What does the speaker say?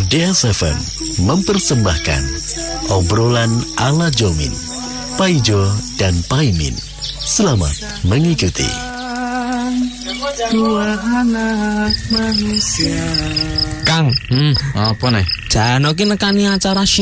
DSFM mempersembahkan obrolan ala Jomin, Paijo dan Paimin. Selamat mengikuti. Dua anak manusia. Kang, Apa nih? jano ki nekani acara